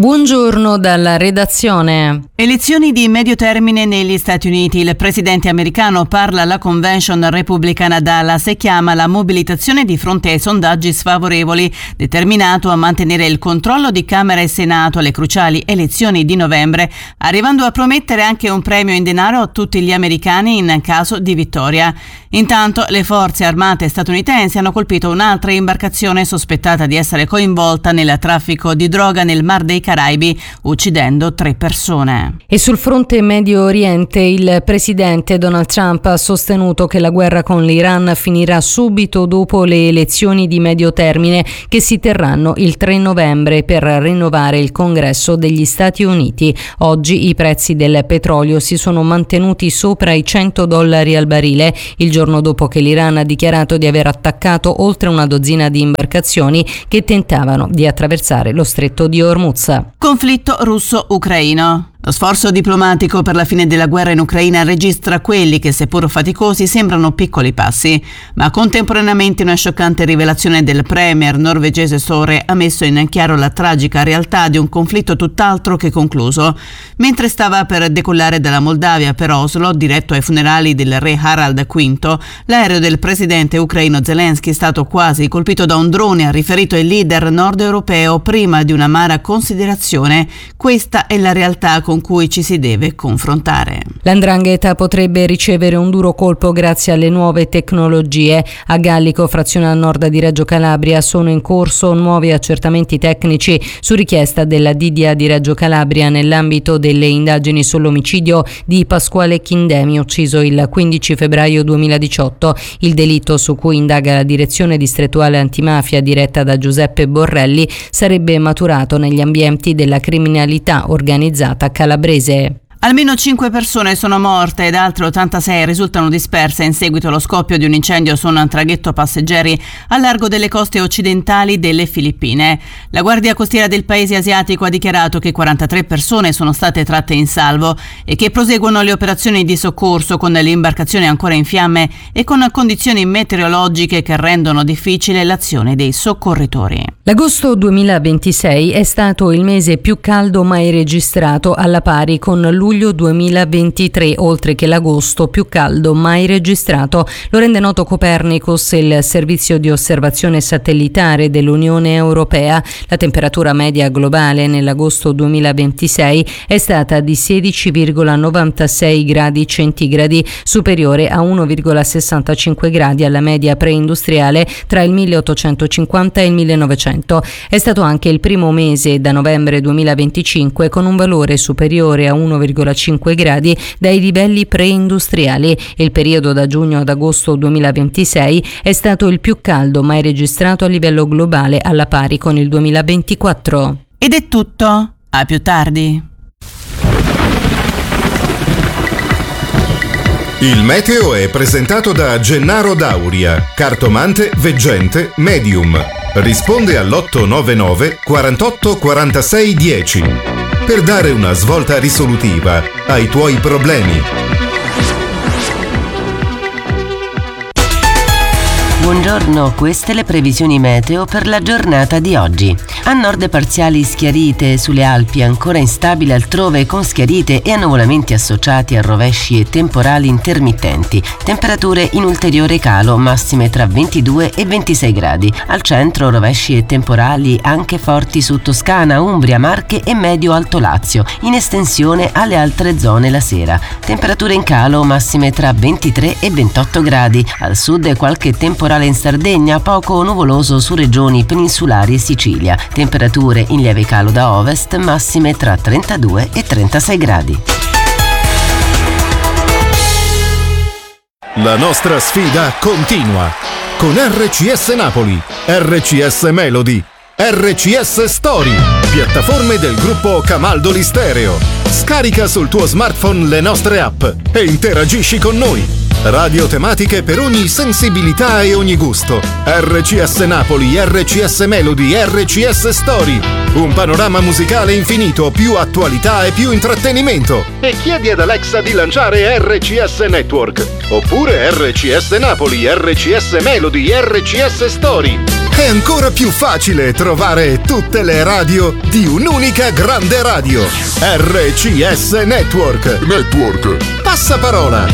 Buongiorno dalla redazione. Elezioni di medio termine negli Stati Uniti. Il presidente americano parla alla convention repubblicana a Dallas e chiama la mobilitazione di fronte ai sondaggi sfavorevoli, determinato a mantenere il controllo di Camera e Senato alle cruciali elezioni di novembre, arrivando a promettere anche un premio in denaro a tutti gli americani in caso di vittoria. Intanto le forze armate statunitensi hanno colpito un'altra imbarcazione sospettata di essere coinvolta nel traffico di droga nel Mar dei Caraibi, uccidendo 3 persone. E sul fronte Medio Oriente il presidente Donald Trump ha sostenuto che la guerra con l'Iran finirà subito dopo le elezioni di medio termine che si terranno il 3 novembre per rinnovare il Congresso degli Stati Uniti. Oggi i prezzi del petrolio si sono mantenuti sopra i $100 al barile, il giorno dopo che l'Iran ha dichiarato di aver attaccato oltre una dozzina di imbarcazioni che tentavano di attraversare lo stretto di Hormuz. Conflitto russo-ucraino. Lo sforzo diplomatico per la fine della guerra in Ucraina registra quelli che, seppur faticosi, sembrano piccoli passi, ma contemporaneamente una scioccante rivelazione del premier norvegese Støre ha messo in chiaro la tragica realtà di un conflitto tutt'altro che concluso. Mentre stava per decollare dalla Moldavia per Oslo, diretto ai funerali del re Harald V, l'aereo del presidente ucraino Zelensky è stato quasi colpito da un drone, ha riferito il leader nord europeo prima di un'amara considerazione. Questa è la realtà con cui ci si deve confrontare. L''ndrangheta potrebbe ricevere un duro colpo grazie alle nuove tecnologie. A Gallico, frazione a nord di Reggio Calabria, sono in corso nuovi accertamenti tecnici su richiesta della DDA di Reggio Calabria nell'ambito delle indagini sull'omicidio di Pasquale Chindemi, ucciso il 15 febbraio 2018. Il delitto, su cui indaga la direzione distrettuale antimafia diretta da Giuseppe Borrelli, sarebbe maturato negli ambienti della criminalità organizzata calabrese. Almeno 5 persone sono morte ed altre 86 risultano disperse in seguito allo scoppio di un incendio su un traghetto passeggeri al largo delle coste occidentali delle Filippine. La Guardia Costiera del paese asiatico ha dichiarato che 43 persone sono state tratte in salvo e che proseguono le operazioni di soccorso con l'imbarcazione ancora in fiamme e con condizioni meteorologiche che rendono difficile l'azione dei soccorritori. L'agosto 2026 è stato il mese più caldo mai registrato, alla pari con luglio 2023, oltre che l'agosto più caldo mai registrato. Lo rende noto Copernicus, il servizio di osservazione satellitare dell'Unione Europea. La temperatura media globale nell'agosto 2026 è stata di 16,96 gradi centigradi, superiore a 1,65 gradi alla media preindustriale tra il 1850 e il 1900. È stato anche il primo mese da novembre 2025 con un valore superiore a 1,5 gradi dai livelli preindustriali. Il periodo da giugno ad agosto 2026 è stato il più caldo mai registrato a livello globale, alla pari con il 2024. Ed è tutto. A più tardi. Il meteo è presentato da Gennaro Dauria, cartomante, veggente, medium. Risponde all'899 48 46 10 per dare una svolta risolutiva ai tuoi problemi. Buongiorno, queste le previsioni meteo per la giornata di oggi. A nord parziali schiarite, sulle Alpi ancora instabile altrove con schiarite e annuvolamenti associati a rovesci e temporali intermittenti. Temperature in ulteriore calo, massime tra 22 e 26 gradi. Al centro rovesci e temporali anche forti su Toscana, Umbria, Marche e Medio-Alto Lazio, in estensione alle altre zone la sera. Temperature in calo, massime tra 23 e 28 gradi. Al sud qualche temporale in Sardegna, poco nuvoloso su regioni peninsulari e Sicilia. Temperature in lieve calo da ovest, massime tra 32 e 36 gradi. La nostra sfida continua con RCS Napoli, RCS Melody, RCS Story, piattaforme del gruppo Camaldoli Stereo. Scarica sul tuo smartphone le nostre app e interagisci con noi. Radio tematiche per ogni sensibilità e ogni gusto. RCS Napoli, RCS Melody, RCS Story. Un panorama musicale infinito, più attualità e più intrattenimento. E chiedi ad Alexa di lanciare RCS Network. Oppure RCS Napoli, RCS Melody, RCS Story. È ancora più facile trovare tutte le radio di un'unica grande radio. RCS Network. Passaparola.